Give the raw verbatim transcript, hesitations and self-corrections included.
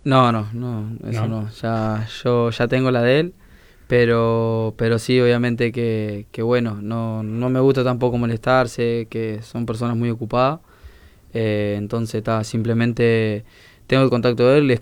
No, no, no, eso ¿No? no. Ya, yo ya tengo la de él, pero, pero sí, obviamente que, que bueno, no, no me gusta tampoco molestarse, que son personas muy ocupadas. Eh, entonces, está, simplemente tengo el contacto de él, le